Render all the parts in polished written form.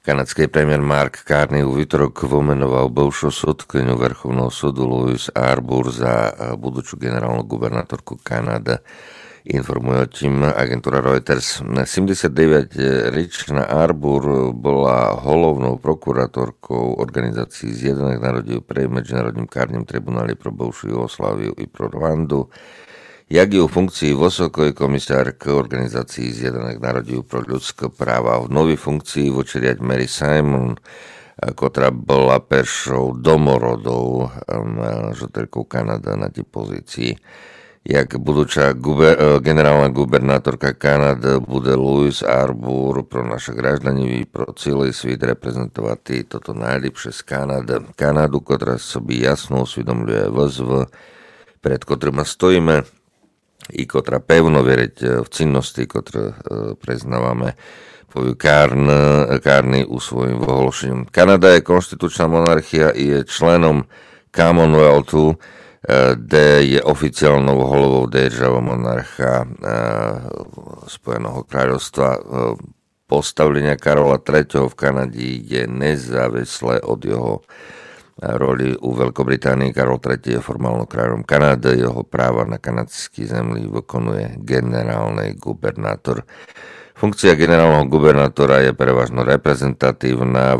Kanadský premiér Mark Carney v útorok vomenoval bivšiu sudkyňu Vrchovného súdu Louise Arbour za budúcu generálnu gubernátorku Kanady. Informuje o tým agentúra Reuters. 79-ročná Arbour bola hlavnou prokurátorkou organizácií Zjednotených národov pri Medzinárodním kárnym tribunáli pro bivšiu Jugosláviu i pro Rwandu. Jak je u funkcii vysokej komisárky organizácií Zjednotených národov pro ľudské práva v novej funkcii voči riať Mary Simon, ktorá bola prvou domorodou žiteľkou Kanady na tej pozícii. Jak budúča generálna gubernátorka Kanady bude Louise Arbour pro naše graždani pro celý svet reprezentovať toto najlepšie z Kanady. Kanadu, ktorá sobі jasno usvedomľuje výzvy, pred ktorými stojíme, i kotra pevno veriť v cinnosti, ktoré preznávame, povie Carney u svojím vyhlášením. Kanada je konštitučná monarchia i je členom Commonwealthu, kde je oficiálnou hlavou država monarcha Spojeného kráľovstva. Postavlenie Karola III. V Kanade je nezávislé od jeho roli u Veľkobritánii. Karol III. Je formálnym kráľom Kanady, jeho práva na kanadský zemlí vykonuje generálny gubernátor. Funkcia generálneho gubernátora je prevažno reprezentatívna,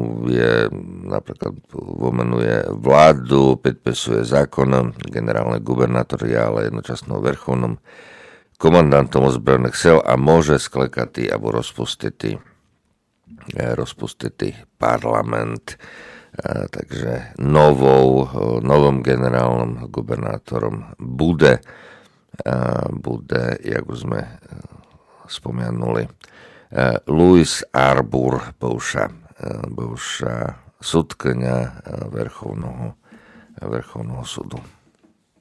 vomenuje vládu, predpisuje zákon, generálny gubernátor je ale jednočasno vrcholným komandantom ozbrojených sil a môže sklekať alebo rozpustiť parlament. Takže novom generálnym gubernátorom bude, jak už sme spomenuli, Louise Arbour, bivšia sudkyňa Vrchovného súdu.